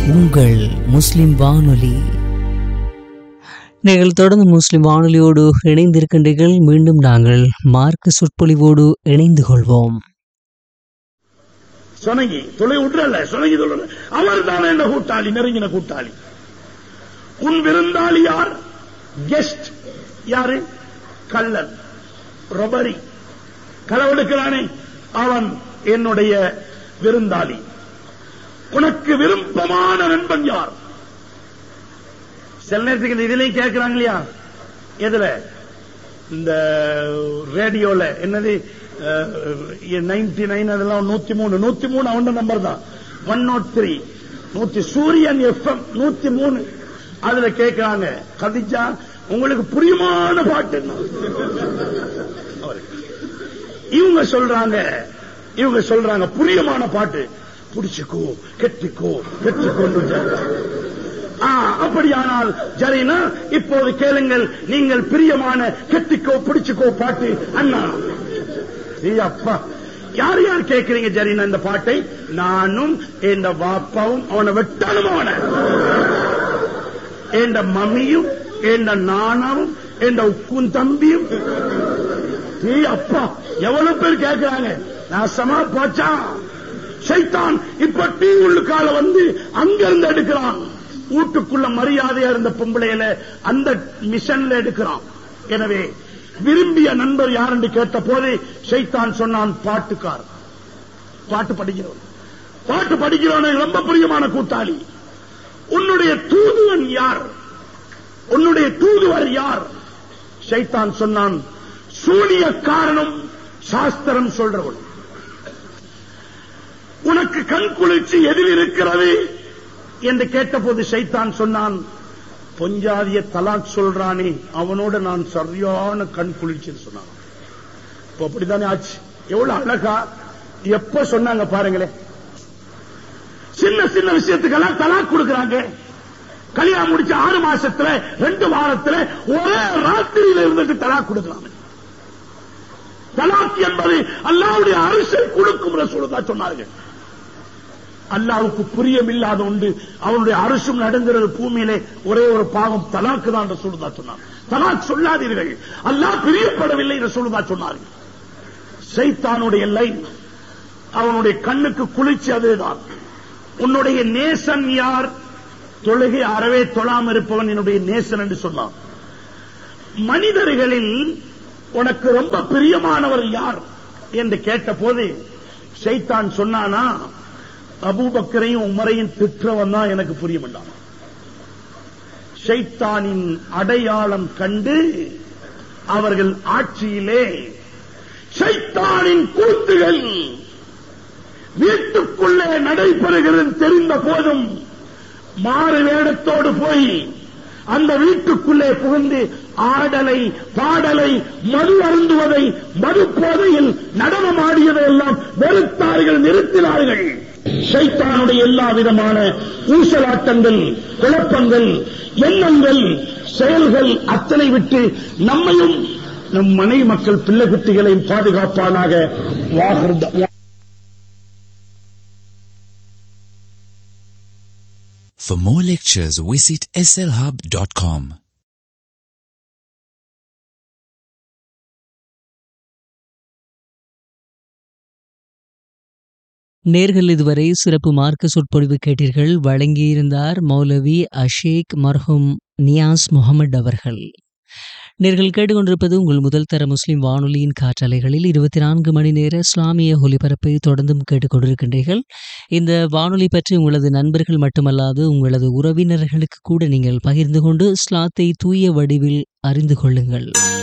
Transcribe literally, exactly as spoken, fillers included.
உங்கள் முஸ்லிம் வானொலி. நீங்கள் தொடர்ந்து முஸ்லிம் வானொலியோடு இணைந்திருக்கின்றீர்கள். மீண்டும் நாங்கள் மார்க்க சொற்பொழிவோடு இணைந்து கொள்வோம். சொனங்கி தொலை விட்டுறல சொனங்கி தொலை அவர் தானே என்ன கூட்டாளி, நெருங்கின கூட்டாளி. உன் விருந்தாளி யார்? கெஸ்ட் யாரு? கள்ளன், ரொபரி, களவெடுக்கிறானே அவன் என்னுடைய விருந்தாளி. உனக்கு விருப்பமான நண்பன் யார்? சில நேரத்துக்கு இதுலயும் கேட்கிறாங்க இல்லையா, எதுல இந்த ரேடியோல என்னது நைன்டி நைன் அதெல்லாம் நூத்தி மூணு நூத்தி மூணு அவன் நம்பர் தான். ஒன் நாட் த்ரீ நூத்தி சூரியன் எஃப்எம் நூத்தி மூணு அதுல கேட்கிறாங்க, கதிஜா உங்களுக்கு புரியுமான பாட்டு. இவங்க சொல்றாங்க இவங்க சொல்றாங்க புரியுமான பாட்டு, புடிச்சுக்கோ கெட்டிக்கோ கெட்டிக்கோ. அப்படியானால் ஜரீனா இப்போது கேளுங்கள், நீங்கள் பிரியமான கெட்டிக்கோ பிடிச்சுக்கோ பாட்டு. அண்ணா அப்பா யார் யார் கேட்கிறீங்க ஜரீனா இந்த பாட்டை? நானும் என் வாப்பாவும் அவனை வெட்டாலும் அவனை என் மம்மியும் என் நானாவும் என் உக்கும் தம்பியும். அப்பா எவ்வளவு பேர் கேட்கிறாங்க. நாசமா போச்சா சைத்தான். இப்ப டீ உள்ளுக்கால வந்து அங்கிருந்து எடுக்கிறான். வீட்டுக்குள்ள மரியாதையா இருந்த பொம்பளையில அந்த மிஷன்ல எடுக்கிறான். எனவே விரும்பிய நண்பர் யார் என்று கேட்ட போது சைத்தான் சொன்னான், பாட்டுக்கார், பாட்டு படிக்கிறவன். பாட்டு படிக்கிறவன் ரொம்ப பிரியமான கூட்டாளி. உன்னுடைய தூதுவன் யார்? உன்னுடைய தூதுவர் யார்? சைத்தான் சொன்னான், சூனியக்காரனும் சாஸ்திரம் சொல்றவன். உனக்கு கண் குளிர்ச்சி எதில் இருக்கிறது என்று கேட்டபோது சைத்தான் சொன்னான், பொஞ்சாதிய தலாக் சொல்றானே அவனோட நான் சரியான கண் குளிர்ச்சின்னு சொன்னான். இப்ப அப்படித்தானே ஆச்சு. எவ்வளவு அழகா எப்ப சொன்னாங்க பாருங்களேன். சின்ன சின்ன விஷயத்துக்கெல்லாம் தலாக் கொடுக்கிறாங்க. கல்யாணம் முடிச்ச ஆறு மாசத்துல ரெண்டு வாரத்துல ஒரே ராத்திரியில இருந்துட்டு தலாக் கொடுக்கலாம். தலாக் என்பது அல்லாஹ்வுடைய அரசை கொடுக்கும் ரசூலுல்லாஹ் சொன்னார்கள். அல்லாஹ்வுக்கு புரியமில்லாத உண்டு, அவனுடைய அரசும் நடந்துறது பூமியிலே ஒரே ஒரு பாவம் தலாக்கு தான் ரசூலுல்லாஹ் சொன்னார். தலாக் சொல்லாதீர்கள், அல்லாஹ் பிரியப்படவில்லை ரசூலுல்லாஹ் சொன்னார்கள். சைத்தானுடைய லைன், அவனுடைய கண்ணுக்கு குளிர்ச்சி அதுதான். உன்னுடைய நேசன் யார்? தொழுகை அறவே தொழாம இருப்பவன் என்னுடைய நேசன் என்று சொன்னான். மனிதர்களில் உனக்கு ரொம்ப பிரியமானவர் யார் என்று கேட்ட போது சைத்தான் சொன்னானா, அபூபக்கரையும் உமரையும் திற்றவன் தான் எனக்கு புரியமாட்டான். ஷைத்தானின் அடையாளம் கண்டு அவர்கள் ஆட்சியிலே ஷைத்தானின் கூத்துகள் வீட்டுக்குள்ளே நடைபெறுகிறது தெரிந்த போதும் மாறு வேடத்தோடு போய் அந்த வீட்டுக்குள்ளே புகுந்து ஆடலை பாடலை மது அருந்துவதை மது போதையில் நடனமாடியதை எல்லாம் வெறுத்தார்கள், நிறுத்தினார்கள். ஷைத்தானுடைய எல்லா விதமான ஊசலாட்டங்கள், குழப்பங்கள், எண்ணங்கள், செயல்கள் அத்தனை விட்டு நம்மையும் நம் மனைவி மக்கள் பிள்ளை குட்டிகளையும் பாதுகாப்பானாக. For more lectures, visit s l hub dot com. நேர்கள் இதுவரை சிறப்பு மார்க்க சொற்பொழிவு கேட்டீர்கள். வழங்கியிருந்தார் மௌலவி அஷேக் மர்ஹூம் நியாஸ் முகமது அவர்கள். நேர்கள் கேட்டுக்கொண்டிருப்பது உங்கள் முதல் தர முஸ்லிம் வானொலியின் காற்றலைகளில் இருபத்தி நான்கு மணி நேர இஸ்லாமிய ஒலிபரப்பை தொடர்ந்தும் கேட்டுக்கொண்டிருக்கின்றீர்கள். இந்த வானொலி பற்றி உங்களது நண்பர்கள் மட்டுமல்லாது உங்களது உறவினர்களுக்கு கூட நீங்கள் பகிர்ந்து கொண்டு இஸ்லாத்தை தூய வடிவில் அறிந்து கொள்ளுங்கள்.